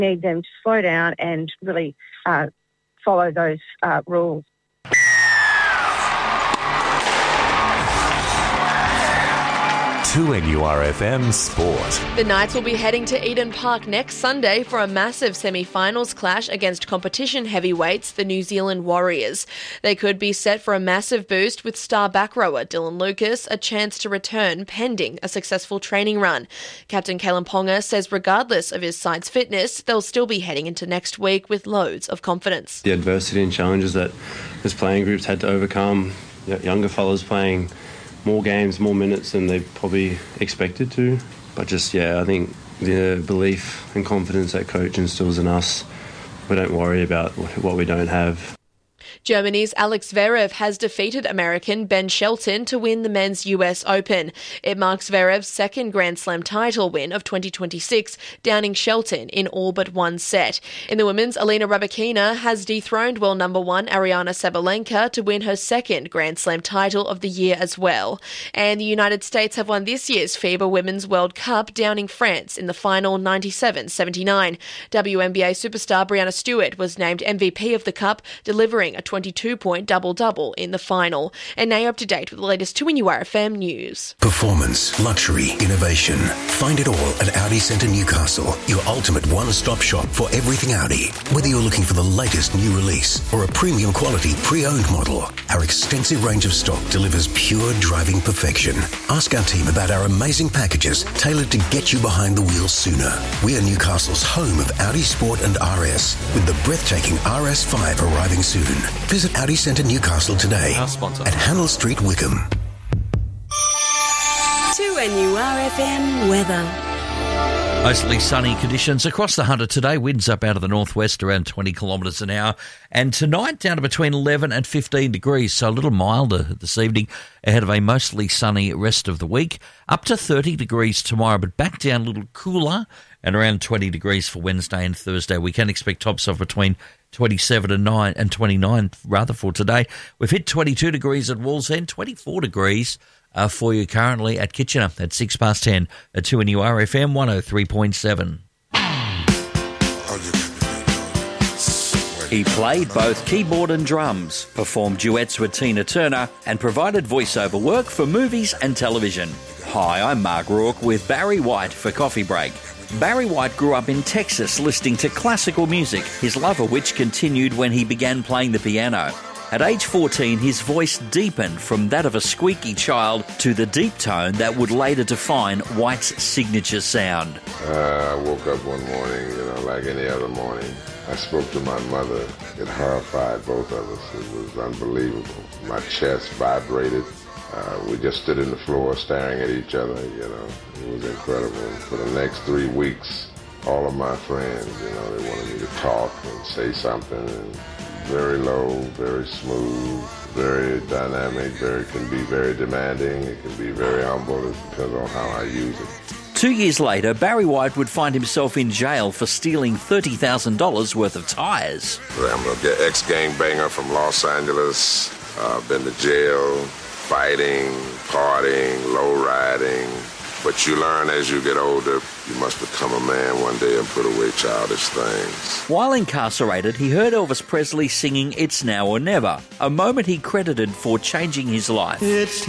Need them to slow down and really follow those rules. 2NURFM Sport. The Knights will be heading to Eden Park next Sunday for a massive semi-finals clash against competition heavyweights, the New Zealand Warriors. They could be set for a massive boost with star back rower Dylan Lucas a chance to return pending a successful training run. Captain Kalen Ponga says regardless of his side's fitness, they'll still be heading into next week with loads of confidence. The adversity and challenges that his playing groups had to overcome, younger fellas playing more games, more minutes than they probably expected to. But I think the belief and confidence that coach instills in us, we don't worry about what we don't have. Germany's Alex Zverev has defeated American Ben Shelton to win the men's US Open. It marks Zverev's second Grand Slam title win of 2026, downing Shelton in all but one set. In the women's, Alina Rybakina has dethroned world number one Ariana Sabalenka to win her second Grand Slam title of the year as well. And the United States have won this year's FIBA Women's World Cup, downing France in the final 97-79. WNBA superstar Breanna Stewart was named MVP of the Cup, delivering a 22-point double-double in the final. And now you're up to date with the latest 2NURFM news. Performance, luxury, innovation. Find it all at Audi Centre Newcastle, your ultimate one-stop shop for everything Audi. Whether you're looking for the latest new release or a premium quality pre-owned model, our extensive range of stock delivers pure driving perfection. Ask our team about our amazing packages tailored to get you behind the wheel sooner. We are Newcastle's home of Audi Sport and RS, with the breathtaking RS5 arriving soon. Visit Audi Centre Newcastle today at Hannell Street, Wickham. 2NURFM weather. Mostly sunny conditions across the Hunter today. Winds up out of the northwest around 20 kilometres an hour. And tonight down to between 11 and 15 degrees, so a little milder this evening ahead of a mostly sunny rest of the week. Up to 30 degrees tomorrow, but back down a little cooler and around 20 degrees for Wednesday and Thursday. We can expect tops of between 27 and 29 for today. We've hit 22 degrees at Wallsend, 24 degrees for you currently at Kitchener at 10:06 at 2NURFM 103.7. He played both keyboard and drums, performed duets with Tina Turner, and provided voiceover work for movies and television. Hi, I'm Mark Rourke with Barry White for Coffee Break. Barry White grew up in Texas listening to classical music, his love of which continued when he began playing the piano. At age 14, his voice deepened from that of a squeaky child to the deep tone that would later define White's signature sound. I woke up one morning, like any other morning. I spoke to my mother. It horrified both of us. It was unbelievable. My chest vibrated. We just stood in the floor staring at each other, It was incredible. For the next 3 weeks, all of my friends, they wanted me to talk and say something. And very low, very smooth, very dynamic, can be very demanding. It can be very humble. It depends on how I use it. 2 years later, Barry White would find himself in jail for stealing $30,000 worth of tyres. I'm an ex-gangbanger from Los Angeles. Been to jail, fighting, partying, low-riding. But you learn as you get older, you must become a man one day and put away childish things. While incarcerated, he heard Elvis Presley singing It's Now or Never, a moment he credited for changing his life. It's